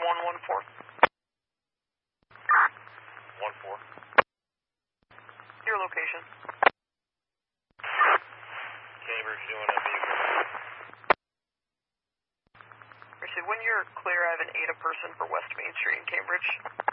114. 1-4. Your location. Cambridge doing a vehicle. When you're clear, I have an ADA person for West Main Street in Cambridge.